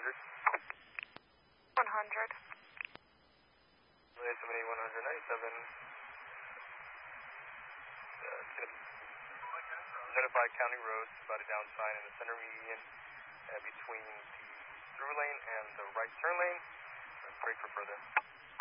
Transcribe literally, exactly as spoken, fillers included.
hundred. one hundred. Relay seventy, one ninety-seven. Uh, identify county roads, divided down sign in the center median uh, between the through lane and the right turn lane. Break for further.